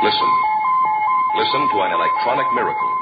Listen. Listen to an electronic miracle.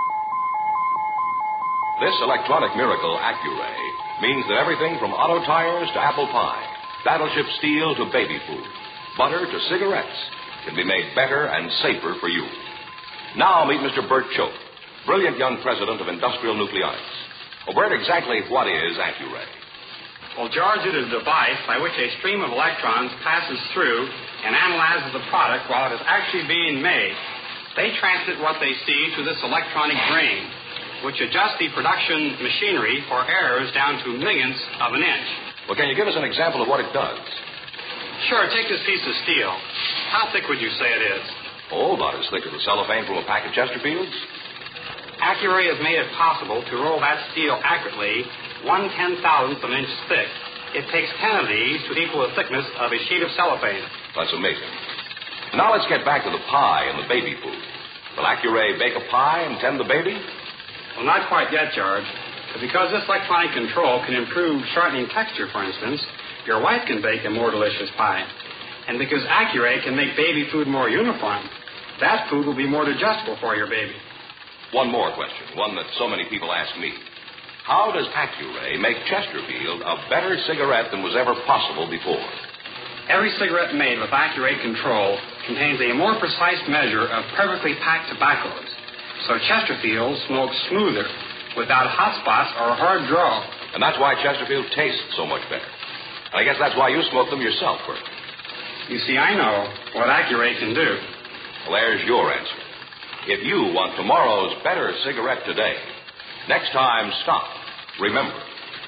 This electronic miracle, Accuray, means that everything from auto tires to apple pie, battleship steel to baby food, butter to cigarettes can be made better and safer for you. Now meet Mr. Bert Choate, brilliant young president of Industrial Nucleonics. Well, Bert, exactly what is Accuray? Well, George, it is a device by which a stream of electrons passes through and analyzes the product while it is actually being made. They transmit what they see to this electronic brain, which adjusts the production machinery for errors down to millionths of an inch. Well, can you give us an example of what it does? Sure, take this piece of steel. How thick would you say it is? Oh, about as thick as the cellophane from a pack of Chesterfields. Accuray has made it possible to roll that steel accurately 1/10,000th of an inch thick. It takes 10 of these to equal the thickness of a sheet of cellophane. That's amazing. Now let's get back to the pie and the baby food. Will Accuray bake a pie and tend the baby? Well, not quite yet, George. But because this electronic control can improve shortening texture, for instance, your wife can bake a more delicious pie. And because Accuray can make baby food more uniform, that food will be more digestible for your baby. One more question, one that so many people ask me. How does Accuray make Chesterfield a better cigarette than was ever possible before? Every cigarette made with Accuray control contains a more precise measure of perfectly packed tobaccos. So Chesterfield smokes smoother, without hot spots or a hard draw. And that's why Chesterfield tastes so much better. And I guess that's why you smoke them yourself, Bert. You see, I know what Accuray can do. Well, there's your answer. If you want tomorrow's better cigarette today, next time, stop. Remember.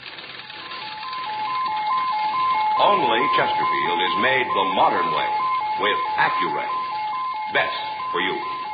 Only Chesterfield is made the modern way with Accuray. Best for you.